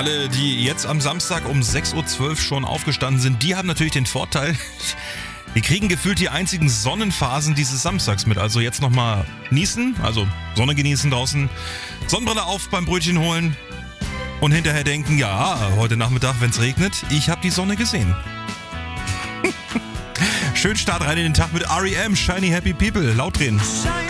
Alle, die jetzt am Samstag um 6.12 Uhr schon aufgestanden sind, die haben natürlich den Vorteil, die kriegen gefühlt die einzigen Sonnenphasen dieses Samstags mit. Also jetzt nochmal niesen, also Sonne genießen draußen, Sonnenbrille auf beim Brötchen holen und hinterher denken, ja, heute Nachmittag, wenn es regnet, ich habe die Sonne gesehen. Schön Start rein in den Tag mit R.E.M. Shiny Happy People. Laut drehen.